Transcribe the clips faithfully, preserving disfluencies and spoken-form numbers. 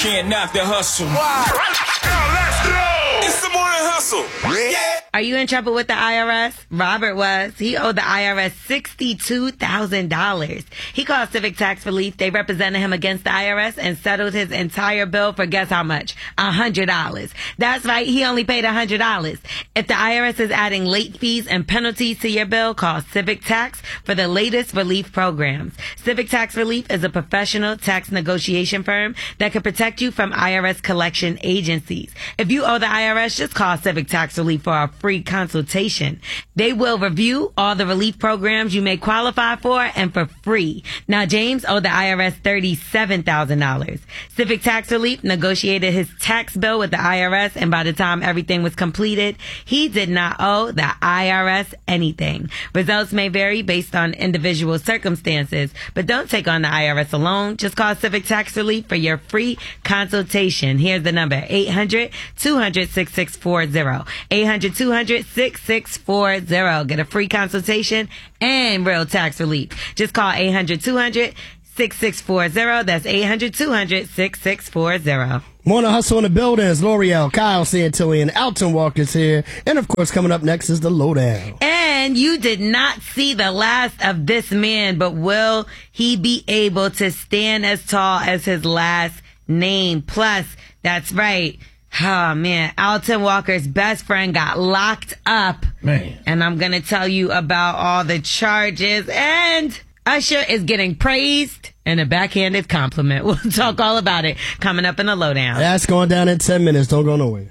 can't knock the hustle. Wow. Let's go. It's the morning hustle. Yeah. Are you in trouble with the I R S? Robert was. He owed the I R S sixty-two thousand dollars. He called Civic Tax Relief. They represented him against the I R S and settled his entire bill for guess how much? one hundred dollars. That's right. He only paid one hundred dollars. If the I R S is adding late fees and penalties to your bill, call Civic Tax for the latest relief programs. Civic Tax Relief is a professional tax negotiation firm that can protect you from I R S collection agencies. If you owe the I R S, just call Civic Tax Relief for a free consultation. They will review all the relief programs you may qualify for and for free. Now, James owed the I R S thirty-seven thousand dollars. Civic Tax Relief negotiated his tax bill with the I R S, and by the time everything was completed, he did not owe the I R S anything. Results may vary based on individual circumstances, but don't take on the I R S alone. Just call Civic Tax Relief for your free consultation. Here's the number, eight hundred, two hundred, six six four zero. eight hundred, two hundred, six six four zero. Get a free consultation and real tax relief. Just call eight hundred, two hundred, six six four zero. That's eight hundred, two hundred, six six four zero. Morning Hustle in the building is L'Oreal, Kyle Santilli, Alton Walker's here. And, of course, coming up next is the Lowdown. And you did not see the last of this man, but will he be able to stand as tall as his last name? Plus, that's right. Oh, man. Alton Walker's best friend got locked up. Man. And I'm going to tell you about all the charges. And Usher is getting praised and a backhanded compliment. We'll talk all about it coming up in the Lowdown. That's going down in ten minutes. Don't go nowhere.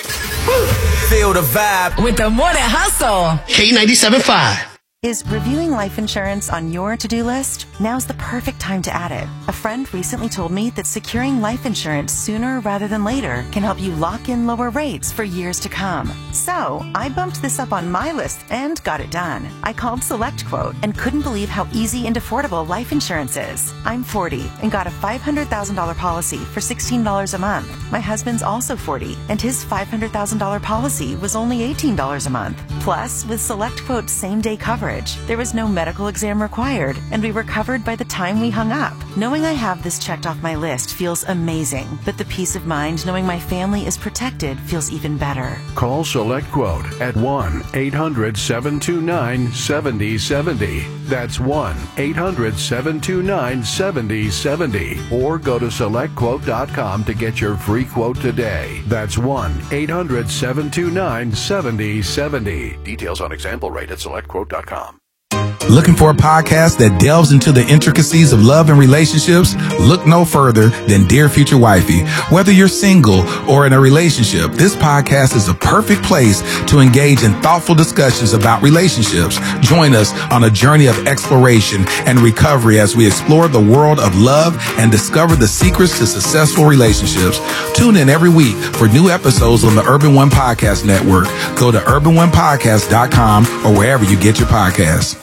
Feel the vibe with the Morning Hustle. K ninety-seven point five. Is reviewing life insurance on your to-do list? Now's the perfect time to add it. A friend recently told me that securing life insurance sooner rather than later can help you lock in lower rates for years to come. So, I bumped this up on my list and got it done. I called SelectQuote and couldn't believe how easy and affordable life insurance is. I'm forty and got a five hundred thousand dollars policy for sixteen dollars a month. My husband's also forty and his five hundred thousand dollars policy was only eighteen dollars a month. Plus, with SelectQuote's same-day coverage, there was no medical exam required, and we were covered by the time we hung up. Knowing I have this checked off my list feels amazing, but the peace of mind knowing my family is protected feels even better. Call SelectQuote at one eight hundred, seven two nine, seven zero seven zero. That's one eight hundred, seven two nine, seven zero seven zero. Or go to select quote dot com to get your free quote today. That's one eight hundred, seven two nine, seven zero seven zero. Details on example rate at select quote dot com. Looking for a podcast that delves into the intricacies of love and relationships? Look no further than Dear Future Wifey. Whether you're single or in a relationship, this podcast is a perfect place to engage in thoughtful discussions about relationships. Join us on a journey of exploration and recovery as we explore the world of love and discover the secrets to successful relationships. Tune in every week for new episodes on the Urban One Podcast Network. Go to urban one podcast dot com or wherever you get your podcasts.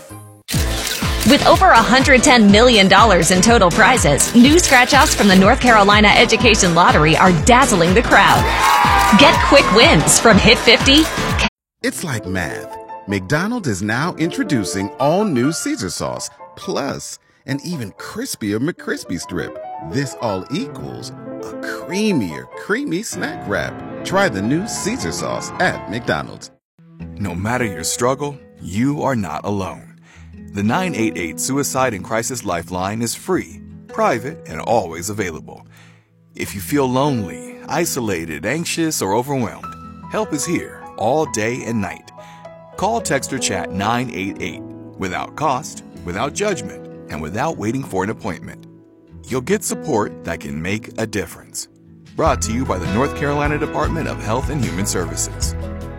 With over one hundred ten million dollars in total prizes, new scratch-offs from the North Carolina Education Lottery are dazzling the crowd. Get quick wins from Hit fifty. It's like math. McDonald's is now introducing all new Caesar sauce, plus an even crispier McCrispy strip. This all equals a creamier, creamy snack wrap. Try the new Caesar sauce at McDonald's. No matter your struggle, you are not alone. The nine eight eight Suicide and Crisis Lifeline is free, private, and always available. If you feel lonely, isolated, anxious, or overwhelmed, help is here all day and night. Call, text, or chat nine eight eight without cost, without judgment, and without waiting for an appointment. You'll get support that can make a difference. Brought to you by the North Carolina Department of Health and Human Services.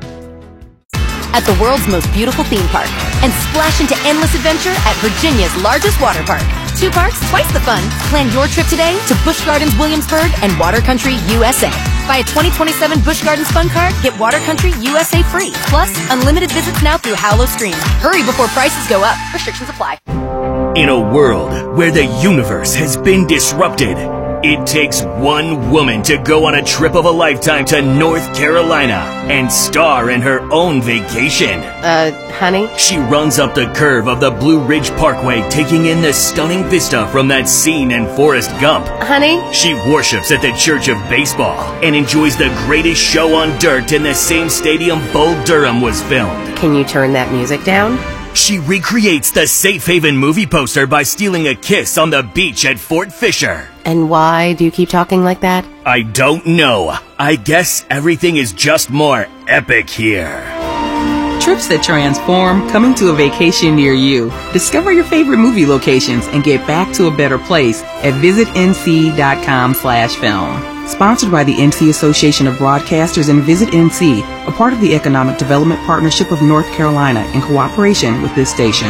At the world's most beautiful theme park and splash into endless adventure at Virginia's largest water park. Two parks, twice the fun. Plan your trip today to Busch Gardens Williamsburg and Water Country U S A. Buy a twenty twenty-seven Busch Gardens Fun Card, get Water Country U S A free. Plus, unlimited visits now through Hallow Stream. Hurry before prices go up. Restrictions apply. In a world where the universe has been disrupted, It takes one woman to go on a trip of a lifetime to North Carolina and star in her own vacation. Uh, honey? She runs up the curve of the Blue Ridge Parkway, taking in the stunning vista from that scene in Forrest Gump. Honey? She worships at the Church of Baseball and enjoys the greatest show on dirt in the same stadium Bull Durham was filmed. Can you turn that music down? She recreates the Safe Haven movie poster by stealing a kiss on the beach at Fort Fisher. And why do you keep talking like that? I don't know. I guess everything is just more epic here. Trips that transform, coming to a vacation near you. Discover your favorite movie locations and get back to a better place at visitnc.com slash film. Sponsored by the N C Association of Broadcasters and Visit N C, a part of the Economic Development Partnership of North Carolina in cooperation with this station.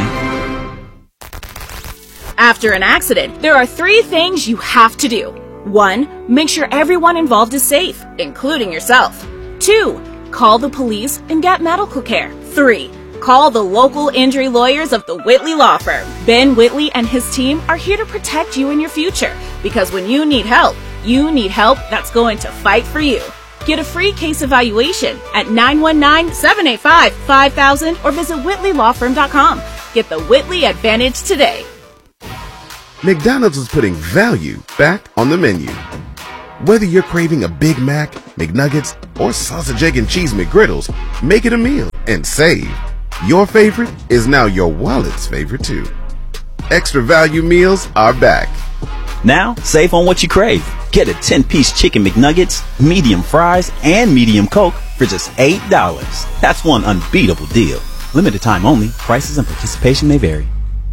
After an accident, there are three things you have to do. One, make sure everyone involved is safe, including yourself. Two, call the police and get medical care. Three, call the local injury lawyers of the Whitley Law Firm. Ben Whitley and his team are here to protect you in your future, because when you need help, you need help that's going to fight for you. Get a free case evaluation at nine one nine, seven eight five, five thousand or visit whitley law firm dot com. Get the Whitley Advantage today. McDonald's is putting value back on the menu. Whether you're craving a Big Mac, McNuggets, or sausage, egg, and cheese McGriddles, make it a meal and save. Your favorite is now your wallet's favorite too. Extra value meals are back. Now, save on what you crave. Get a ten-piece chicken McNuggets, medium fries, and medium Coke for just eight dollars. That's one unbeatable deal. Limited time only. Prices and participation may vary.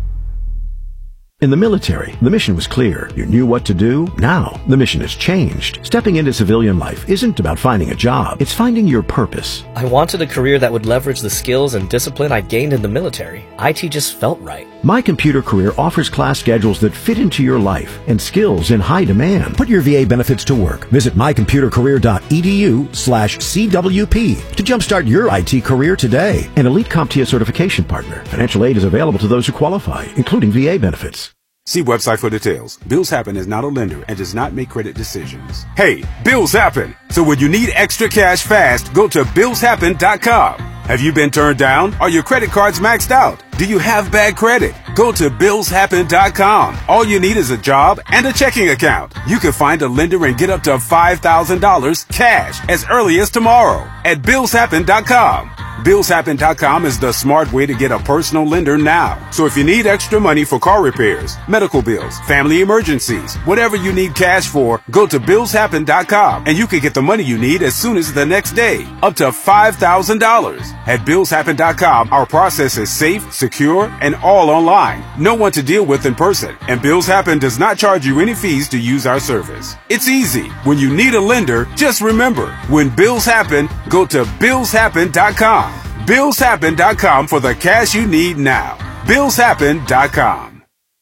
In the military, the mission was clear. You knew what to do. Now, the mission has changed. Stepping into civilian life isn't about finding a job. It's finding your purpose. I wanted a career that would leverage the skills and discipline I gained in the military. I T just felt right. My Computer Career offers class schedules that fit into your life and skills in high demand. Put your V A benefits to work. Visit mycomputercareer.edu slash CWP to jumpstart your I T career today. An Elite CompTIA certification partner. Financial aid is available to those who qualify, including V A benefits. See website for details. Bills Happen is not a lender and does not make credit decisions. Hey, bills happen! So when you need extra cash fast, go to bills happen dot com. Have you been turned down? Are your credit cards maxed out? Do you have bad credit? Go to bills happen dot com. All you need is a job and a checking account. You can find a lender and get up to five thousand dollars cash as early as tomorrow at bills happen dot com. bills happen dot com is the smart way to get a personal lender now. So if you need extra money for car repairs, medical bills, family emergencies, whatever you need cash for, go to bills happen dot com and you can get the money you need as soon as the next day, up to five thousand dollars. At bills happen dot com, our process is safe, secure, and all online. No one to deal with in person, and Bills Happen does not charge you any fees to use our service. It's easy. When you need a lender, just remember, when bills happen, go to bills happen dot com. bills happen dot com for the cash you need now. bills happen dot com.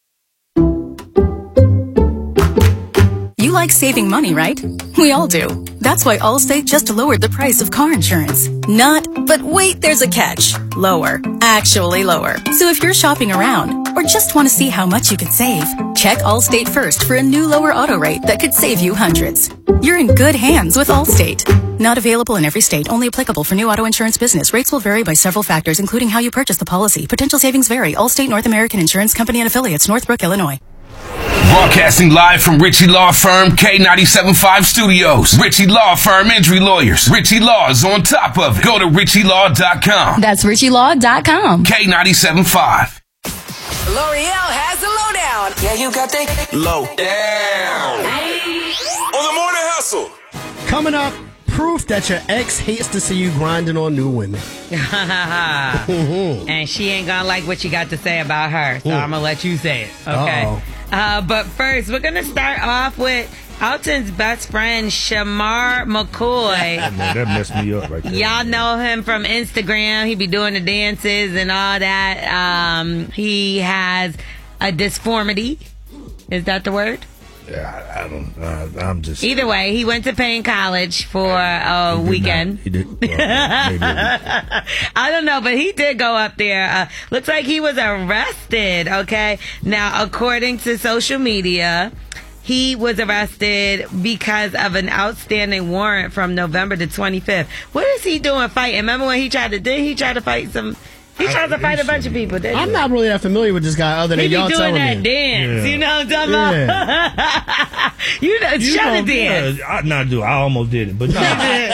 You like saving money, right? We all do. That's why Allstate just lowered the price of car insurance. Not, but wait, there's a catch. Lower. Actually lower. So if you're shopping around or just want to see how much you could save, check Allstate first for a new lower auto rate that could save you hundreds. You're in good hands with Allstate. Not available in every state. Only applicable for new auto insurance business. Rates will vary by several factors, including how you purchase the policy. Potential savings vary. Allstate North American Insurance Company and Affiliates, Northbrook, Illinois. Broadcasting live from Ritchie Law Firm K ninety-seven point five Studios. Ritchie Law Firm Injury Lawyers. Ritchie Law is on top of it. Go to ritchie law dot com. That's ritchie law dot com. K ninety-seven point five. L'Oreal has the lowdown. Yeah, you got the low down. On the morning hustle. Coming up, proof that your ex hates to see you grinding on new women. And she ain't gonna like what you got to say about her, so I'm gonna let you say it. Okay. Uh, but first, we're gonna start off with Alton's best friend, Shamar McCoy. Man, that messed me up right there. Y'all know him from Instagram. He be doing the dances and all that. Um, he has a dysphoria. Is that the word? Yeah, I, I don't. Uh, I'm just. Either way, he went to Payne College for a he weekend. Not, he did. Well, maybe I don't know, but he did go up there. Uh, looks like he was arrested. Okay, now according to social media, he was arrested because of an outstanding warrant from November the twenty-fifth. What is he doing fighting? Remember when he tried to, did he try to fight some... He tried to fight a bunch of people, didn't he? I'm not really that familiar with this guy other than he be y'all doing telling that me. dance. Yeah. You know what I'm talking Yeah. about? you know, You shut know, it dance. yeah, I not do. I almost did it, but no.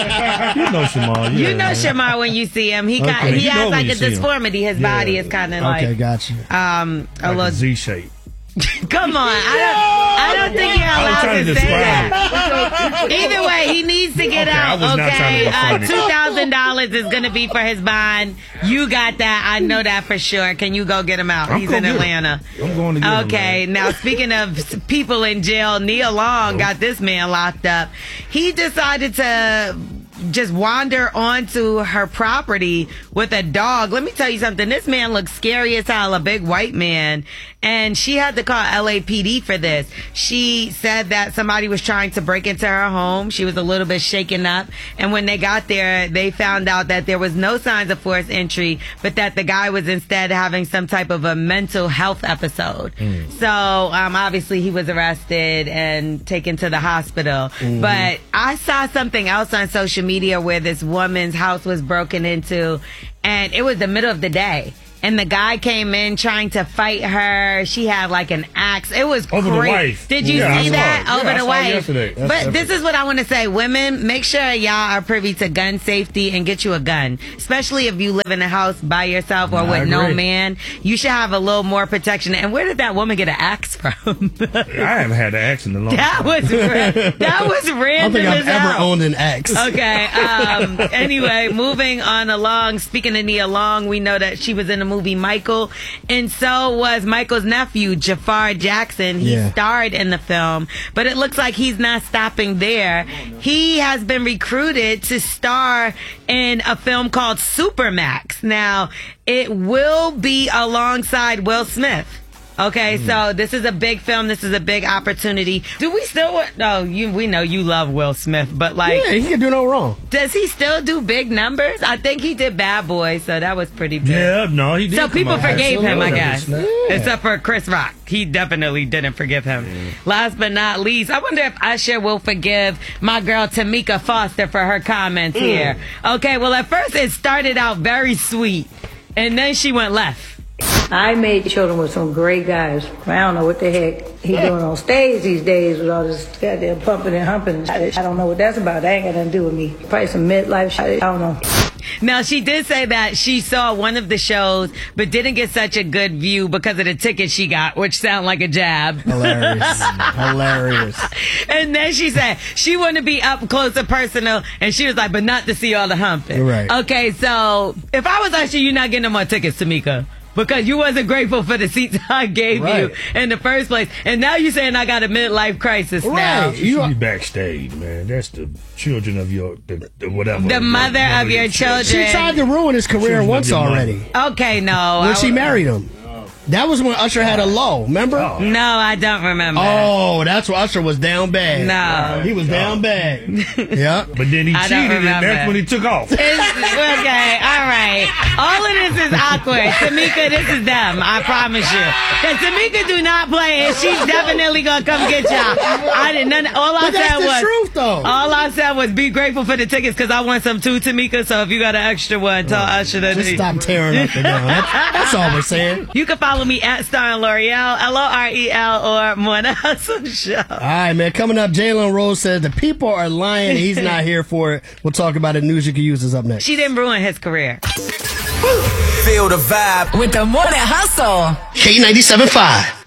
You know Shamar. Yeah. You know Shamar when you see him. He got, Okay. he You know has when like you a see him. disformity. His Yeah. body is kind of like Okay, gotcha. um a Like little a Z shape. Come on, I don't, I don't think you're I was allowed trying to to say describe that. Either way, he needs to get Okay, I out. was not trying Okay, to be uh, funny. two thousand dollars is gonna be for his bond. You got that. I know that for sure. Can you go get him out? I'm He's gonna in get him. Atlanta. I'm going to get him, Okay, now speaking of people in jail, Nia Long got this man locked up. He decided to just wander onto her property with a dog. Let me tell you something. This man looks scary as hell, a big white man. And she had to call L A P D for this. She said that somebody was trying to break into her home. She was a little bit shaken up. And when they got there, they found out that there was no signs of forced entry, but that the guy was instead having some type of a mental health episode. Mm. So, um, obviously he was arrested and taken to the hospital. Mm-hmm. But I saw something else on social media where this woman's house was broken into, and it was the middle of the day. And the guy came in trying to fight her. She had like an axe. It was Over the crazy. wife. Did you Yeah, I see saw that? it. Yeah, Over I the saw it wife. yesterday. That's But epic. this is what I want to say. Women, make sure y'all are privy to gun safety and get you a gun. Especially if you live in a house by yourself or I with no agree. man. You should have a little more protection. And where did that woman get an axe from? I haven't had an axe in a long That time. was ra- that was I don't random think I've as ever hell. owned an axe. Okay. Um, anyway, moving on along. Speaking of Nia Long, we know that she was in the movie Michael, and so was Michael's nephew Jafar Jackson. He Yeah. starred in the film, but it looks like he's not stopping there. He has been recruited to star in a film called Supermax. Now, it will be alongside Will Smith. Okay, so this is a big film. This is a big opportunity. Do we still? No, you. We know you love Will Smith, but like, Yeah, he can do no wrong. does he still do big numbers? I think he did Bad Boys, so that was pretty big. Yeah, no, he did. So come people out. forgave him, I guess. Absolutely. Except for Chris Rock. He definitely didn't forgive him. Last but not least, I wonder if Usher will forgive my girl Tamika Foster for her comments Mm. here. Okay, well, at first it started out very sweet, and then she went left. I made children with some great guys. I don't know what the heck he doing on stage these days with all this goddamn pumping and humping. I don't know what that's about. That ain't got nothing to do with me. Probably some midlife shit. I don't know. Now, she did say that she saw one of the shows, but didn't get such a good view because of the ticket she got, which sound like a jab. Hilarious. Hilarious. And then she said she wanted to be up close and personal, and she was like, but not to see all the humping. Right. Okay, so if I was Usher, you're not getting no more tickets, Tamika. Because you wasn't grateful for the seats I gave Right. you in the first place. And now you're saying I got a midlife crisis now. You should be backstage, man. That's the children of your, the, the whatever. The mother of your children. She tried to ruin his career Children of once your mother. already. Okay, no. When I- she married him. That was when Usher had a low, remember? No, I don't remember. Oh, that's when Usher was down bad. No. He was down bad. Yeah. But then he I don't cheated, and remember. that's when he took off. It's, okay, all right. All of this is awkward. Tamika, this is them. I promise you. Because Tamika do not play, and she's definitely going to come get y'all. I didn't, none, all I But that's said the was, truth, though. all I said was be grateful for the tickets because I want some too, Tamika. So if you got an extra one, tell Usher that. Just stop tearing up the down. That's, that's all we're saying. You can follow me at Star and L'Oreal, L O R E L, or Morning Hustle Show. All right, man. Coming up, Jalen Rose says the people are lying. He's not here for it. We'll talk about it. News you can use is up next. She didn't ruin his career. Feel the vibe with the Morning Hustle. K ninety-seven point five.